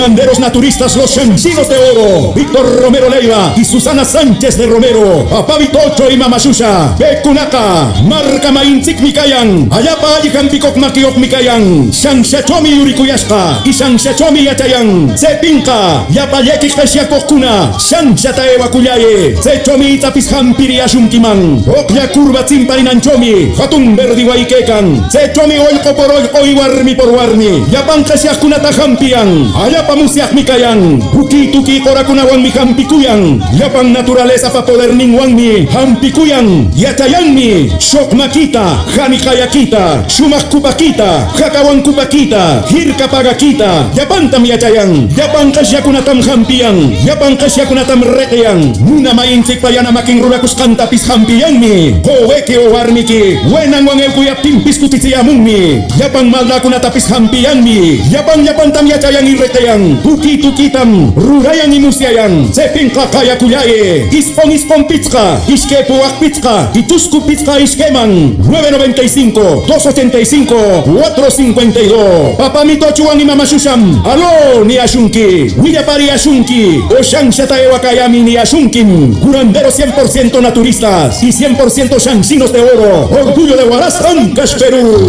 Curanderos naturistas Los Chanchinos de Oro, Víctor Romero Leiva y Susana Sánchez de Romero, Papá Vitocho y Mamashusha, Bekunaka, Marca Mainzik Mikayan, Ayapa Ayikampikok Makiok Mikayan, Shanshachomi Urikuyashka, y Shanshachomi Yatayan, Sepinka, Yapayeki Kashiakokuna, Shanshataewa Kuyaye, Sechomi Tapizhampiri Ashunkiman, Okya Kurva Tsimparinanchomi, Hatun Verdi Waikekan, Sechomi Oiko por Oiko y Warmi por Warmi, Yapan Kashiakunata Hampian, Ayapa Musiak Mikayan, Uki Tuki Korakunawan mi Hampikuyan, Yapan Naturaleza pa poder ningwan mi Hampikuyan, Yatayanmi, Shok Makita, Hanikayakita, Shumak Kupakita, Hakawan Kupakita, Hirka Pagakita, Yapantam Yatayan, Yapan Kashiakunatam Hampian, Yapan Kashiakunatam Reteyan, Nuna Maintik Payana Making Rulakus Kantapis Hampianmi, Hoeke o Warmiki, Wenan Wang Elkuyaptim Piskutitiamumi, Yapan Maldakunatapis Hampianmi, Yapan Tam Yatayan y Reteyan, Tuki Tukitam, Rurayan y Musiayan, Sepinka Kaya Kuyaye, Ispon Pizka, Iskepuak Pizka, Itusku Pizka Iskeman, 995-285-452. Papá Mitochuan y Mamashusham, Aló ni Ashunki, Willapari Ashunki, Oshan Shataewa Kayami ni Ashunkin, curanderos 100% naturistas y 100% chanchinos de oro, orgullo de Huaraz, Ancash, Perú.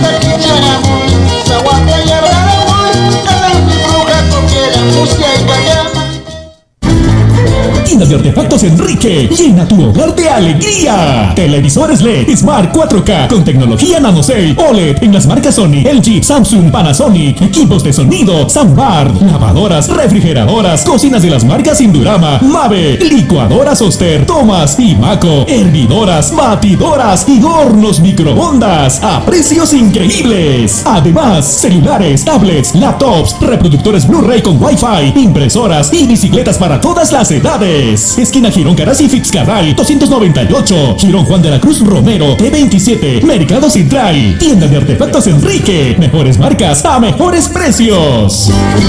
Tienda de artefactos Enrique, llena tu hogar de alegría. Televisores LED Smart 4K con tecnología NanoCell OLED en las marcas Sony, LG, Samsung, Panasonic. Equipos de sonido Soundbar, lavadoras, refrigeradoras, cocinas de las marcas Indurama, Mave, licuadoras Oster, Thomas y Maco, hervidoras, batidoras y hornos microondas a precios increíbles. Además, celulares, tablets, laptops, reproductores Blu-ray con Wi-Fi, impresoras y bicicletas para todas las edades. Esquina Girón Caras y Fitzcarral 298, Girón Juan de la Cruz Romero T27, Mercado Central. Tienda de artefactos Enrique, mejores marcas a mejores precios.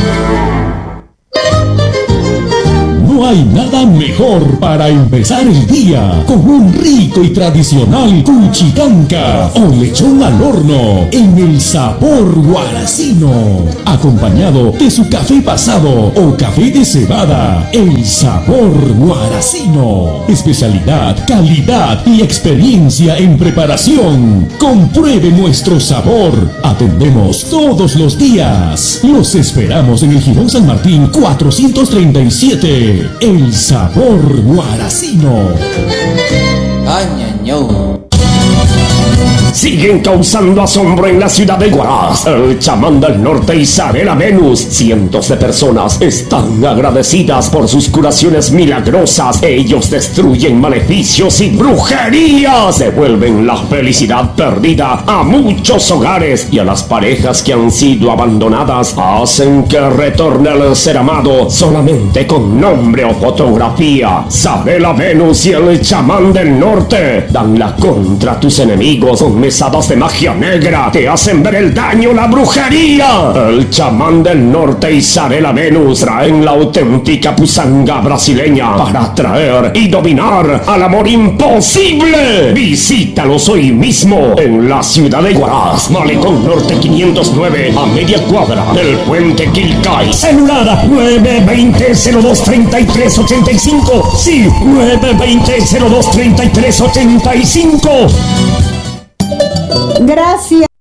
No hay nada mejor para empezar el día con un rico y tradicional cuchicanca o lechón al horno en el sabor guaracino, acompañado de su café pasado o café de cebada. El sabor guaracino, especialidad, calidad y experiencia en preparación. Compruebe nuestro sabor. Atendemos todos los días. Los esperamos en el Girón San Martín 437. El sabor guaracino. Añaño. Siguen causando asombro en la ciudad de Huaraz. El chamán del norte Isabela Venus. Cientos de personas están agradecidas por sus curaciones milagrosas. Ellos destruyen maleficios y brujerías. Devuelven la felicidad perdida a muchos hogares y a las parejas que han sido abandonadas. Hacen que retorne el ser amado solamente con nombre o fotografía. Isabela Venus y el chamán del norte dan la contra a tus enemigos con mesadas de magia negra que hacen ver el daño, la brujería. El chamán del norte y Isabela Venus traen la auténtica pusanga brasileña para atraer y dominar al amor imposible. Visítalos hoy mismo en la ciudad de Huaraz, Malecón Norte 509, a media cuadra del puente Quilcay. Celular 920-023385. Sí, 920-023385. Gracias.